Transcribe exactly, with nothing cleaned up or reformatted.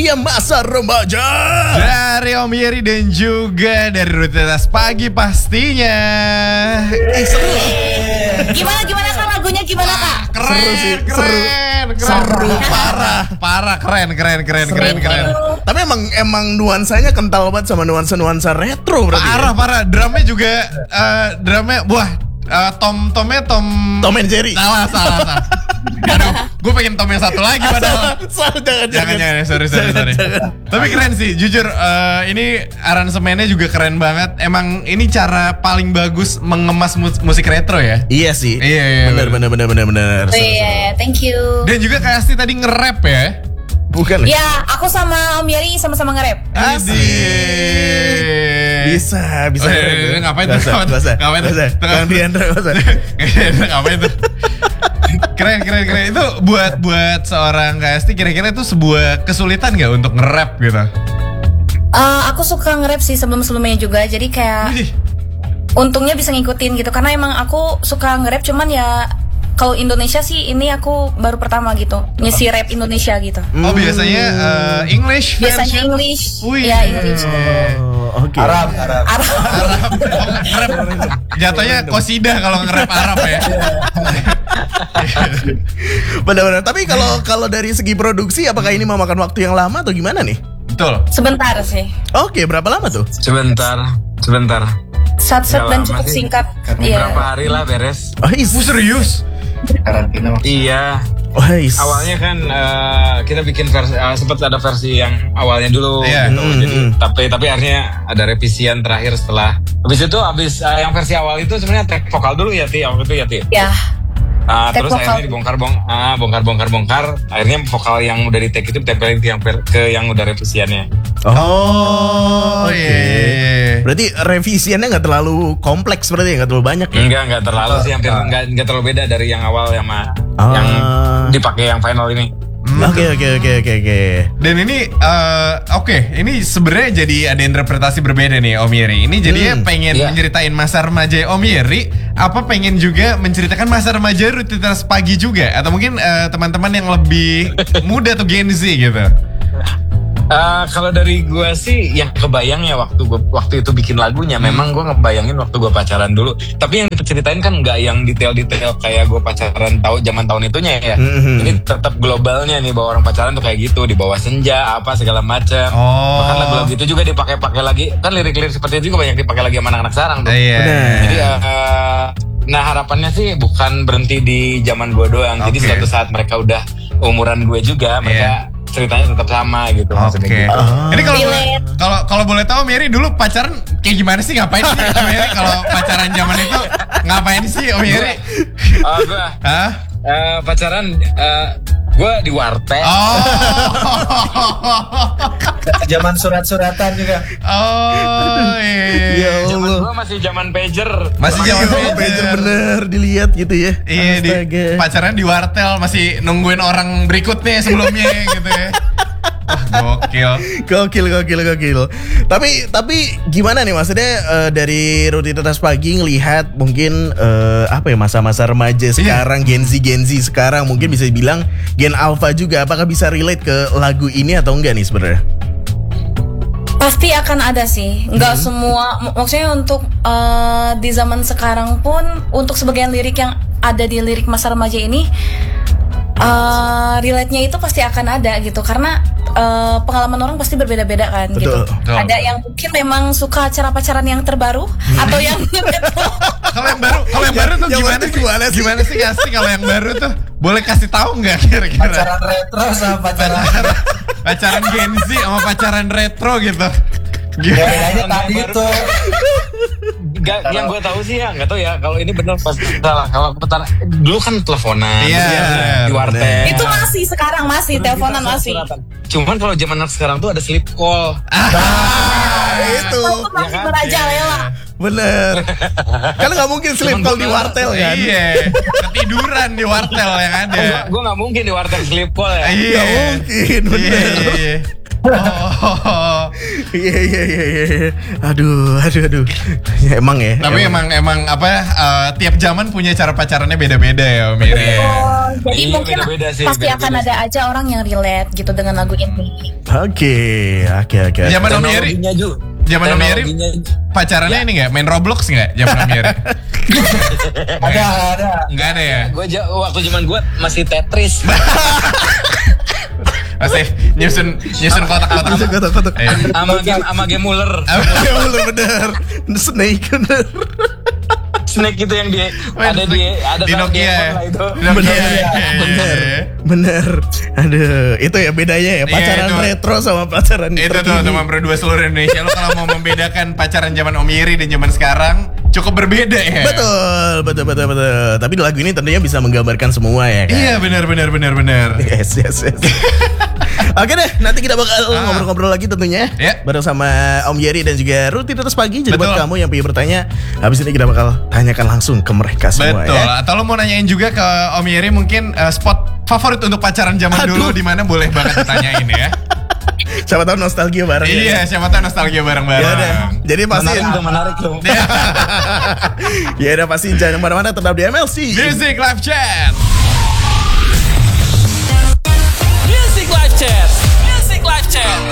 Bahagia Masa Remaja dari Om Yeri dan juga dari Rutinitas Pagi pastinya. Eh seru. Gimana gimana kak lagunya gimana kak? Keren, Seru sih, keren, seru. keren, Seru, parah, parah, keren, keren, keren, keren, keren. Tapi emang emang nuansanya kental banget sama nuansa-nuansa retro berarti. Parah, ya? parah. Drumnya juga, uh, drumnya, wah, uh, tom, tomnya tom. Tom and Jerry. Salah, salah, salah. Aduh, gue pengen tom yang satu lagi padahal. Salah, jangan, Jangan, jangan, sorry, sorry, sorry. Tapi keren sih, jujur. Uh, ini aransemennya juga keren banget. Emang ini cara paling bagus mengemas mus- musik retro ya. Iya sih. Iya, iya, bener, bener, bener, bener, bener. Oh iya, thank you. Dan juga Kak Asti tadi nge-rap ya. Bukan. Ya, aku sama Om Yeri sama-sama nge-rap. Asik. Bisa, bisa. Oh, iya, iya, iya, ngapain tuh? Gak usah, Ngapain tuh? gak usah. Ngapain tuh? Gak usah. Kang Diandra, gak usah. Ngapain tuh? Keren, keren, keren. Itu buat buat seorang Kak Asti kira-kira itu sebuah kesulitan gak untuk nge-rap gitu? Uh, aku suka nge-rap sih sebelum-sebelumnya juga. Jadi kayak Wih. untungnya bisa ngikutin gitu. Karena emang aku suka nge-rap cuman ya kalau Indonesia sih ini aku baru pertama gitu ngisi rap Indonesia gitu. Oh biasanya uh, English Biasanya version? English. Wih. Ya English. Oh, oke. Arab, Arab. Arab. Arab. Oh, nge-rap. Jatuhnya kosidah kalau nge-rap Arab ya. Benar-benar. Tapi kalau kalau dari segi produksi, apakah ini memakan waktu yang lama atau gimana nih? Betul. Sebentar sih. Oke, berapa lama tuh? Sebentar, sebentar. Sat-sat Nggak dan lama cukup sih. singkat. Beberapa Iya. hari lah beres. Oh, is. Oh, serius? Karantina. Iya. Oh, is. Awalnya kan eh, kita bikin versi, uh, sempat ada versi yang awalnya dulu Iya. gitu. Hmm, Jadi hmm. tapi tapi akhirnya ada revisian terakhir setelah. Habis itu habis uh, yang versi awal itu sebenarnya track vokal dulu ya Ti, waktu itu ya Ti. Ya. Ah, Track terus vokal. akhirnya dibongkar bong ah, bongkar bongkar bongkar. Akhirnya vokal yang udah di take itu ditempelin ke yang per- ke yang udah revisiannya. Oh, oke. iya, iya, iya. Berarti revisiannya nggak terlalu kompleks berarti ya, nggak terlalu banyak ya? Enggak, enggak terlalu sih, hampir enggak enggak terlalu beda dari yang awal yang ma- Ah. yang dipakai yang final ini. Oke, oke, oke, oke, oke. Dan ini eh, oke, ini sebenarnya jadi ada interpretasi berbeda nih Om Yeri. Ini jadinya Hmm, pengen iya. menceritain masa remaja Om Yeri, apa pengen juga menceritakan masa remaja Rutinitas Pagi juga, atau mungkin eh, teman-teman yang lebih muda atau Gen Z gitu. Eh, kalau dari gue sih yang kebayang ya waktu gua, waktu itu bikin lagunya, memang gue ngebayangin waktu gue pacaran dulu. Tapi yang diceritain kan nggak yang detail-detail kayak gue pacaran tahu zaman tahun itunya ya. Mhm. Ini tetap globalnya nih bahwa orang pacaran tuh kayak gitu, di bawah senja apa segala macam. Oh. Bahkan lagu-lagu itu juga dipakai-pakai lagi. Kan lirik-lirik seperti itu juga banyak dipakai lagi sama anak-anak sekarang tuh. Iya. Benar. Jadi eh, nah harapannya sih bukan berhenti di zaman gue doang. Jadi Oke. suatu saat mereka udah umuran gue juga, mereka ceritanya tetap sama gitu. maksudnya Oke. gitu. Ah. Ini kalau boleh Relate. kalau kalau boleh tahu Om Yeri dulu pacaran kayak gimana sih, ngapain sih Om Yeri kalau pacaran zaman itu ngapain sih Om Yeri? Oh, gue Hah? eh, pacaran eh, gue di warteg. Oh. Zaman surat-suratan juga. Oh, iya, iya. Ya Zaman Allah. gue masih zaman pager. Masih zaman Oh, pager. pager bener dilihat gitu ya. Iya, di Astaga. pacaran di wartel masih nungguin orang berikutnya sebelumnya gitu ya. Wah, gokil. Gokil, gokil, gokil. Tapi, tapi gimana nih maksudnya eh, dari Rutinitas Pagi ngelihat mungkin eh, apa ya masa-masa remaja sekarang, Gen Z, Gen Z sekarang mungkin bisa dibilang Gen Alpha juga. Apakah bisa relate ke lagu ini atau enggak nih sebenarnya? Pasti akan ada sih. Nggak semua, mak- maksudnya untuk eh, di zaman sekarang pun untuk sebagian lirik yang ada di lirik masa remaja ini eh relate-nya itu pasti akan ada gitu karena eh, pengalaman orang pasti berbeda-beda kan Betul, gitu. betul. Ada yang mungkin memang suka cara pacaran yang terbaru atau yang Kalau yang baru, kalau yang baru tuh Yang gimana baru sih? gimana sih? Gimana sih nggak sih kalau yang baru tuh? Boleh kasih tahu nggak kira-kira? Pacaran retro sama pacaran. Pacaran Gen Z sama pacaran retro gitu. Ya, Gimana? bedanya tadi itu. Gak, yang gue tahu sih ya nggak tahu ya kalau ini bener pasti salah. Kalau petar dulu kan teleponan, Iya, di bener. warteg. itu masih sekarang masih teleponan masih. Cuman kalau zaman anak sekarang tuh ada sleep call. Ah, itu Itu masih kan? merajalela. bener. Karena nggak mungkin sleep Cuman call gua di bilang, wartel kan? Iya, ketiduran di wartel yang ada. Gue nggak mungkin di warteg sleep call ya. Iya. Nggak mungkin, bener. Iya, iya, iya. Oh. Iya iya iya iya. Aduh, aduh aduh. Ya, emang ya. Tapi emang emang apa uh, tiap zaman punya cara pacarannya beda-beda ya Om Iri. Jadi Iya, mungkin beda-beda sih, pasti beda-beda akan sih. ada aja orang yang relate gitu dengan lagu ini. Oke, oke oke. Zaman Om Iri, Teknologinya Ju. zaman Om Iri Teknologinya pacarannya ini nggak main Roblox nggak? Zaman Om Iri? Ada, ada. Nggak ada ya? Gue waktu zaman gue masih Tetris. Masih nyusun nyusun kotak-kotak. Nyusun kotak-kotak. Iya. Sama game sama game Muller. Ya bener bener. Snake bener. Snake itu yang di Main ada di Snake. ada Di sama Nokia game ya? lah itu. Di Nokia. Bener, Iya, iya, bener, iya. bener. Aduh, itu ya bedanya ya pacaran Iya, itu. retro sama pacaran Itu tuh terkini. teman berdua seluruh Indonesia. Lo kalau mau membedakan pacaran zaman Om Iri dan zaman sekarang cukup berbeda ya. Betul, betul, betul, betul. Tapi lagu ini tentunya bisa menggambarkan semua ya kan. Iya benar benar benar benar. Yes, yes, yes. Oke deh, nanti kita bakal Ah. ngobrol-ngobrol lagi tentunya Ya. bareng sama Om Yeri dan juga Rutinitas Pagi. Jadi buat Betul. kamu yang pengen bertanya, habis ini kita bakal tanyakan langsung ke mereka semua Betul. ya. Atau lo mau nanyain juga ke Om Iri mungkin uh, spot favorit untuk pacaran zaman Aduh. dulu di mana boleh banget ditanyain ya. Siapa tahu nostalgia bareng. Iya, siapa tahu nostalgia Ya bareng-bareng. udah. Jadi pasti Menarik tuh, menarik tuh. ya udah pasti jangan kemana-mana, tetap di M L C. Music Live Chat.